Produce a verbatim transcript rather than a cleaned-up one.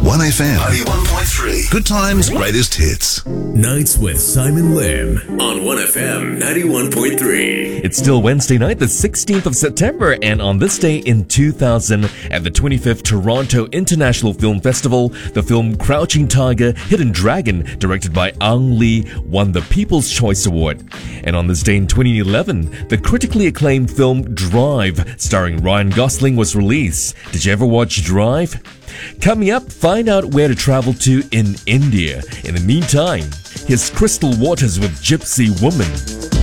one F M ninety-one point three. Good times, greatest hits. Nights with Simon Lim on one F M ninety-one point three. It's still Wednesday night, the sixteenth of September, and on this day in two thousand, at the twenty-fifth Toronto International Film Festival, the film Crouching Tiger, Hidden Dragon, directed by Ang Lee, won the People's Choice Award. And on this day in twenty eleven, the critically acclaimed film Drive, starring Ryan Gosling, was released. Did you ever watch Drive? Coming up, find out where to travel to in India. In the meantime, here's Crystal Waters with Gypsy Woman.